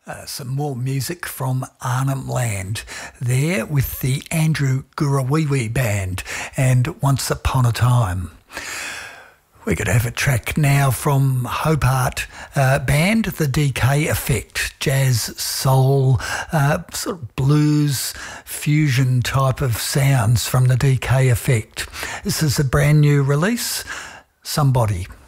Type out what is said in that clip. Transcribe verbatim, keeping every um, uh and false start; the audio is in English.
Uh, some more music from Arnhem Land there with the Andrew Gurawiwi Band and Once Upon a Time. We're going to have a track now from Hope Art uh, Band, The D K Effect, jazz, soul, uh, sort of blues, fusion type of sounds from The D K Effect. This is a brand new release, Somebody.